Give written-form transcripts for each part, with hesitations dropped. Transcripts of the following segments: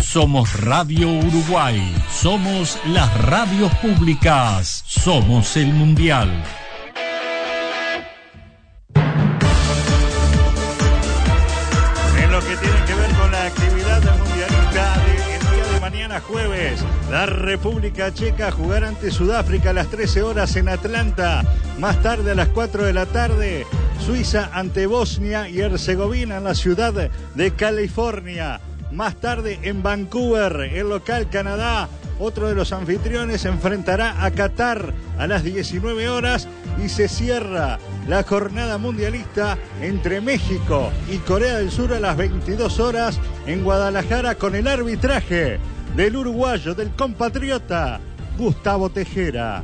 Somos Radio Uruguay, somos las radios públicas, somos el Mundial. En lo que tiene que ver con la actividad del Mundialista el día de mañana jueves, la República Checa jugará ante Sudáfrica a las 13 horas en Atlanta. Más tarde a las 4 de la tarde, Suiza ante Bosnia y Herzegovina en la ciudad de California. Más tarde en Vancouver, el local Canadá, otro de los anfitriones, se enfrentará a Qatar a las 19 horas y se cierra la jornada mundialista entre México y Corea del Sur a las 22 horas en Guadalajara con el arbitraje del uruguayo, del compatriota Gustavo Tejera.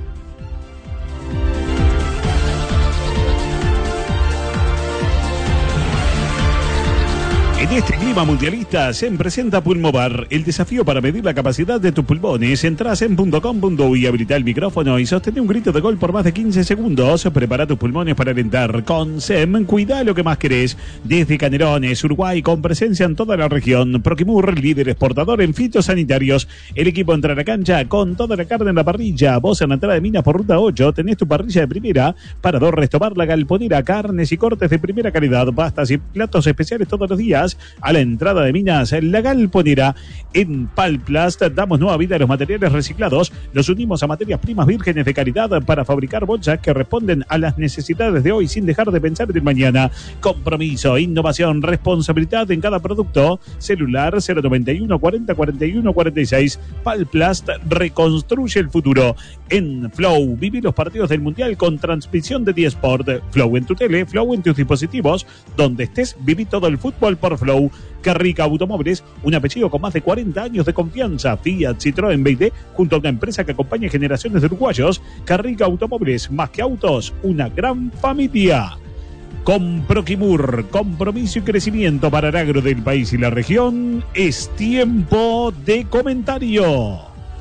En este clima mundialista se presenta Pulmovar, el desafío para medir la capacidad de tus pulmones. Entrá a sem.com.uy, habilita el micrófono y sostén un grito de gol por más de 15 segundos. Prepara tus pulmones para alentar. Con SEM, cuida lo que más querés. Desde Canelones, Uruguay, con presencia en toda la región. Proquimur, líder exportador en fitosanitarios. El equipo entra a la cancha con toda la carne en la parrilla. Vos en la entrada de Minas por Ruta 8 tenés tu parrilla de primera. Parador Restobar, La Galponera, carnes y cortes de primera calidad. Pastas y platos especiales todos los días. A la entrada de Minas, La Galponera. En Palplast damos nueva vida a los materiales reciclados. Los unimos a materias primas vírgenes de calidad para fabricar bolsas que responden a las necesidades de hoy sin dejar de pensar en el mañana. Compromiso, innovación, responsabilidad en cada producto. Celular 091 40 41 46. Palplast reconstruye el futuro. En Flow, viví los partidos del Mundial con transmisión de D-Sport. Flow en tu tele, Flow en tus dispositivos. Donde estés, viví todo el fútbol por Flow. Carrica Automóviles, un apellido con más de 40 años de confianza. Fiat, Citroën, BYD, junto a una empresa que acompaña generaciones de uruguayos. Carrica Automóviles, más que autos, una gran familia. Con Proquimur, compromiso y crecimiento para el agro del país y la región. Es tiempo de comentario.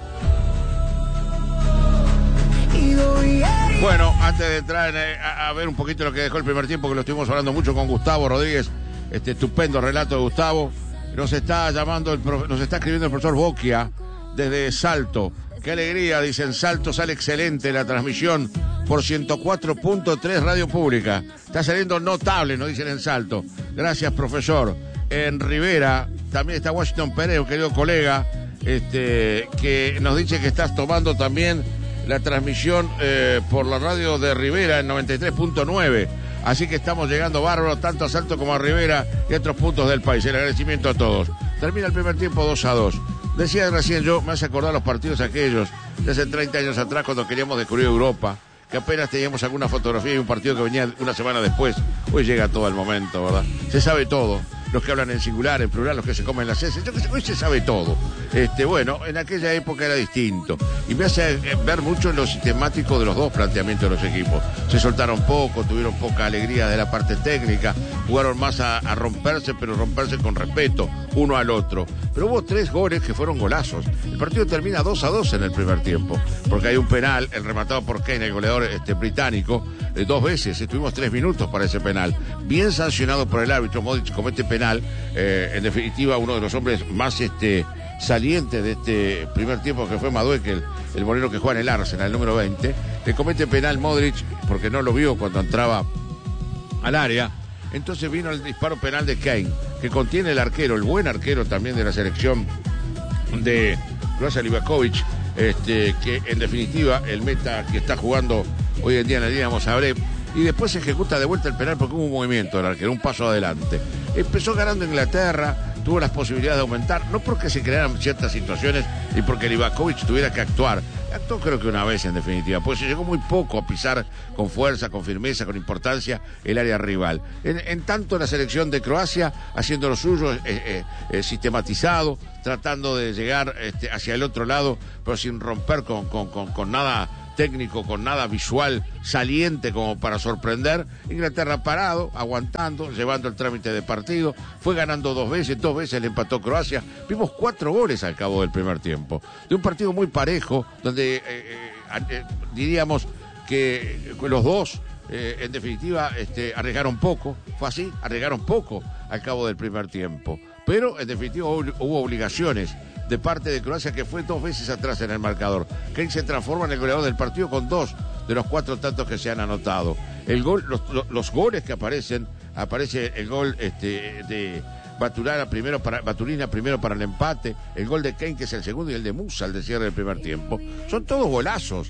Bueno, antes de entrar a ver un poquito lo que dejó el primer tiempo, que lo estuvimos hablando mucho con Gustavo Rodríguez, este estupendo relato de Gustavo, nos está escribiendo el profesor Bocchia desde Salto. Qué alegría, dicen, Salto sale excelente la transmisión por 104.3 Radio Pública. Está saliendo notable, nos dicen en Salto. Gracias, profesor. En Rivera también está Washington Pérez, un querido colega, que nos dice que estás tomando también la transmisión por la radio de Rivera en 93.9. Así que estamos llegando bárbaro, tanto a Salto como a Rivera y a otros puntos del país. El agradecimiento a todos. Termina el primer tiempo 2-2. Decía recién yo, me hace acordar los partidos aquellos de hace 30 años atrás cuando queríamos descubrir Europa, que apenas teníamos alguna fotografía y un partido que venía una semana después. Hoy llega todo el momento, ¿verdad? Se sabe todo. Los que hablan en singular, en plural, los que se comen las heces, hoy se sabe todo. Bueno, en aquella época era distinto. Y me hace ver mucho lo sistemático de los dos planteamientos de los equipos. Se soltaron poco, tuvieron poca alegría de la parte técnica, jugaron más a romperse, pero romperse con respeto uno al otro. Pero hubo 3 goles que fueron golazos. El partido termina 2-2 en el primer tiempo, porque hay un penal, el rematado por Kane, el goleador británico, 2 veces. Estuvimos 3 minutos para ese penal. Bien sancionado por el árbitro. Modric comete penal. En definitiva, uno de los hombres más salientes de este primer tiempo, que fue Madueque, el moreno que juega en el Arsenal, el número 20, le comete penal Modric porque no lo vio cuando entraba al área. Entonces vino el disparo penal de Kane, que contiene el arquero, el buen arquero también de la selección de Croacia, Livakovic, que en definitiva el meta que está jugando hoy en día en la Dinamo Zagreb. Y después se ejecuta de vuelta el penal porque hubo un movimiento del arquero, un paso adelante. Empezó ganando Inglaterra, tuvo las posibilidades de aumentar, no porque se crearan ciertas situaciones y porque Livakovic tuviera que actuar. Actuó creo que una vez en definitiva, pues se llegó muy poco a pisar con fuerza, con firmeza, con importancia el área rival. En tanto la selección de Croacia haciendo lo suyo, sistematizado, tratando de llegar hacia el otro lado, pero sin romper con nada técnico, con nada visual saliente como para sorprender. Inglaterra parado, aguantando, llevando el trámite de partido, fue ganando 2 veces le empató Croacia. Vimos 4 goles al cabo del primer tiempo, de un partido muy parejo, donde diríamos que los dos en definitiva arriesgaron poco. Fue así, arriesgaron poco al cabo del primer tiempo. Pero en definitiva hubo obligaciones de parte de Croacia, que fue 2 veces atrás en el marcador. Kane se transforma en el goleador del partido con 2 de los 4 tantos que se han anotado. El gol, los goles que aparece el gol de Baturina primero para el empate, el gol de Kane, que es el segundo, y el de Musa, el de cierre del primer tiempo. Son todos golazos,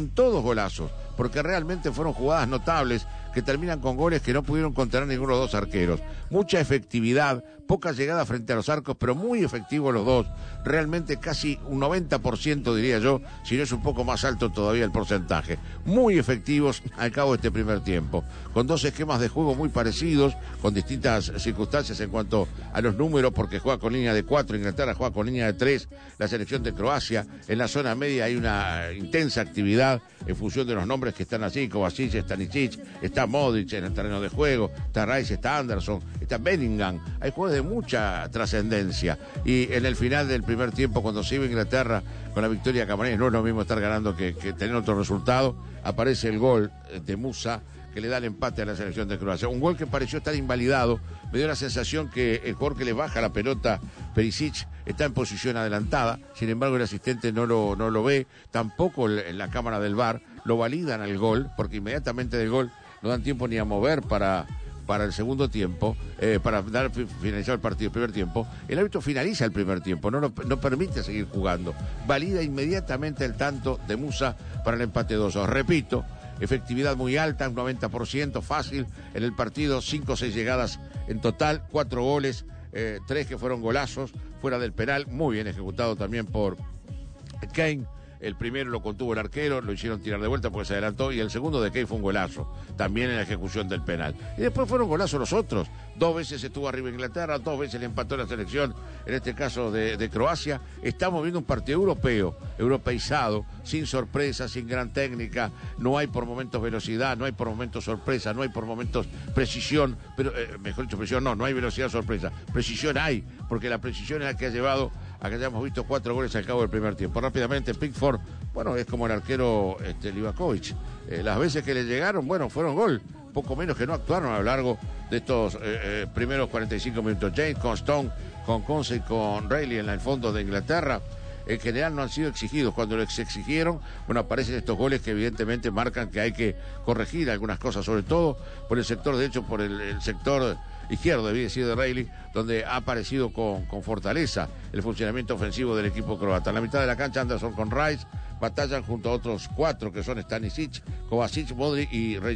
porque realmente fueron jugadas notables que terminan con goles que no pudieron contener ninguno de los dos arqueros. Mucha efectividad, poca llegada frente a los arcos, pero muy efectivos los dos. Realmente casi un 90%, diría yo, si no es un poco más alto todavía el porcentaje. Muy efectivos al cabo de este primer tiempo, con 2 esquemas de juego muy parecidos, con distintas circunstancias en cuanto a los números, porque juega con línea de 4, Inglaterra juega con línea de 3, la selección de Croacia. En la zona media hay una intensa actividad en función de los nombres que están allí: Kovacic, Stanisic, está Modric en el terreno de juego, está Rice, está Anderson, está Bellingham. Hay juegos de mucha trascendencia, y en el final del primer tiempo, cuando se iba Inglaterra con la victoria camerunesa, no es lo mismo estar ganando que tener otro resultado, aparece el gol de Musa, que le da el empate a la selección de Croacia. Un gol que pareció estar invalidado. Me dio la sensación que el jugador que le baja la pelota, Perisic, está en posición adelantada. Sin embargo, el asistente no lo ve, tampoco en la cámara del VAR. Lo validan al gol, porque inmediatamente del gol no dan tiempo ni a mover para el segundo tiempo, para dar finalizado el partido, el primer tiempo. El árbitro finaliza el primer tiempo, no permite seguir jugando. Valida inmediatamente el tanto de Musa para el empate 2-2. Repito, efectividad muy alta, un 90% fácil en el partido, 5 o 6 llegadas en total, 4 goles, 3 que fueron golazos, fuera del penal, muy bien ejecutado también por Kane. El primero lo contuvo el arquero, lo hicieron tirar de vuelta porque se adelantó, y el segundo de Kane fue un golazo, también en la ejecución del penal. Y después fueron golazos los otros. 2 veces estuvo arriba Inglaterra, 2 veces le empató la selección, en este caso de Croacia. Estamos viendo un partido europeo, europeizado, sin sorpresa, sin gran técnica. No hay por momentos velocidad, no hay por momentos sorpresa, no hay por momentos precisión, pero mejor dicho, precisión no hay velocidad, sorpresa. Precisión hay, porque la precisión es la que ha llevado a que hayamos visto 4 goles al cabo del primer tiempo. Rápidamente, Pickford, bueno, es como el arquero Livakovic. Las veces que le llegaron, bueno, fueron gol. Poco menos que no actuaron a lo largo de estos primeros 45 minutos. James, con Stone, con Conce y con Reilly en el fondo de Inglaterra, en general no han sido exigidos. Cuando les exigieron, bueno, aparecen estos goles que evidentemente marcan que hay que corregir algunas cosas, sobre todo por el sector derecho, por el sector izquierdo, debí decir, de Reilly, donde ha aparecido con fortaleza el funcionamiento ofensivo del equipo croata. En la mitad de la cancha, Anderson con Rice batallan junto a otros 4 que son Stanisic, Kovacic, Modric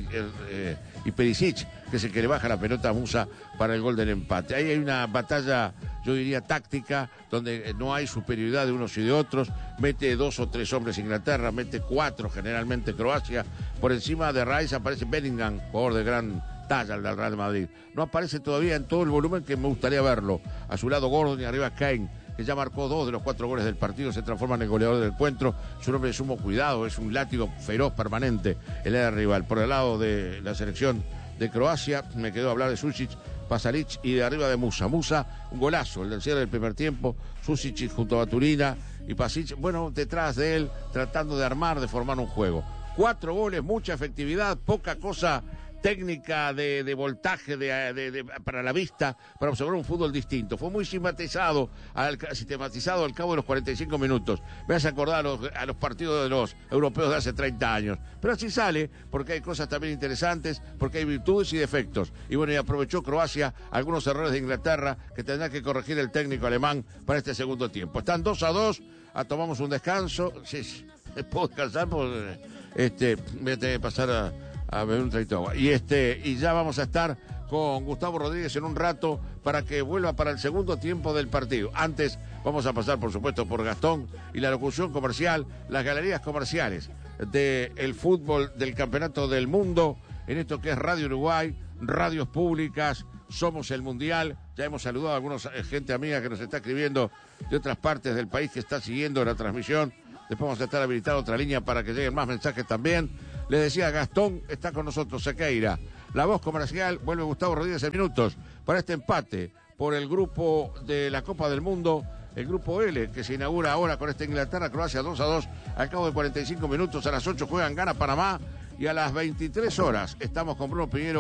y Perisic, que es el que le baja la pelota a Musa para el gol del empate. Ahí hay una batalla, yo diría, táctica, donde no hay superioridad de unos y de otros. Mete 2 o 3 hombres Inglaterra, mete 4 generalmente Croacia. Por encima de Rice aparece Bellingham, jugador de gran talla, el del Real Madrid. No aparece todavía en todo el volumen que me gustaría verlo. A su lado Gordon y arriba Kane, que ya marcó 2 de los 4 goles del partido, se transforma en el goleador del encuentro. Es un hombre de sumo cuidado, es un látigo feroz permanente el área rival. Por el lado de la selección de Croacia, me quedó hablar de Susic, Pasalic y de arriba de Musa. Musa, un golazo, el del cierre del primer tiempo. Susic junto a Baturina y Pasic, bueno, detrás de él, tratando de armar, de formar un juego. 4 goles, mucha efectividad, poca cosa técnica de voltaje para la vista, para observar un fútbol distinto. Fue muy sistematizado al cabo de los 45 minutos. Me hace acordar a los partidos de los europeos de hace 30 años. Pero así sale, porque hay cosas también interesantes, porque hay virtudes y defectos. Y bueno, y aprovechó Croacia algunos errores de Inglaterra que tendrá que corregir el técnico alemán para este segundo tiempo. Están 2-2, tomamos un descanso. Sí, puedo descansar, pues voy a tener que pasar a beber un traguito de agua. Y ya vamos a estar con Gustavo Rodríguez en un rato para que vuelva para el segundo tiempo del partido. Antes vamos a pasar, por supuesto, por Gastón y la locución comercial, las galerías comerciales del fútbol del Campeonato del Mundo, en esto que es Radio Uruguay, radios públicas, Somos el Mundial. Ya hemos saludado a algunos gente amiga que nos está escribiendo de otras partes del país que está siguiendo la transmisión. Después vamos a estar habilitando otra línea para que lleguen más mensajes también. Les decía, Gastón está con nosotros, Sequeira. La voz comercial, vuelve Gustavo Rodríguez en minutos para este empate por el grupo de la Copa del Mundo, el grupo L, que se inaugura ahora con esta Inglaterra-Croacia 2-2. Al cabo de 45 minutos, a las 8 juegan Ghana-Panamá y a las 23 horas estamos con Bruno Piñero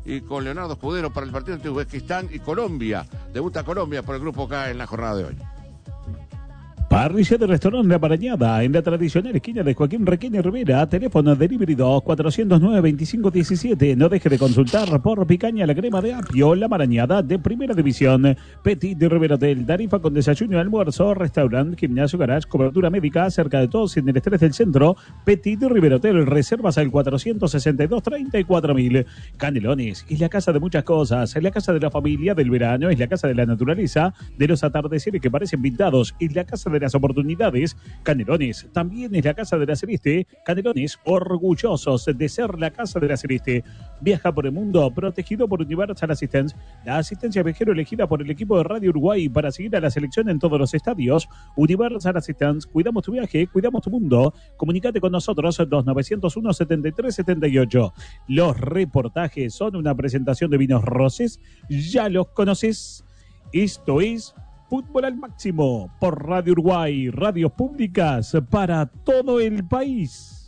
y con Leonardo Escudero para el partido entre Uzbekistán y Colombia. Debuta Colombia por el grupo K en la jornada de hoy. Parrilla de Restaurante La Marañada, en la tradicional esquina de Joaquín Requena Rivera, teléfono delivery 2-409-2517. No deje de consultar por picaña la crema de apio, La Marañada de Primera División. Petit de Rivera Hotel, tarifa con desayuno y almuerzo, restaurante, gimnasio, garage, cobertura médica, cerca de todos en el estrés del centro. Petit de Rivera Hotel, reservas al 462-34.000. Canelones, es la casa de muchas cosas, es la casa de la familia, del verano, es la casa de la naturaleza, de los atardeceres que parecen pintados, es la casa de las oportunidades. Canelones también es la casa de la Celeste. Canelones, orgullosos de ser la casa de la Celeste. Viaja por el mundo protegido por Universal Assistance, la asistencia viajero elegida por el equipo de Radio Uruguay para seguir a la selección en todos los estadios. Universal Assistance, cuidamos tu viaje, cuidamos tu mundo. Comunicate con nosotros 2901-7378. Los reportajes son una presentación de Vinos Roses, ya los conoces. Esto es Fútbol al Máximo por Radio Uruguay, radios públicas para todo el país.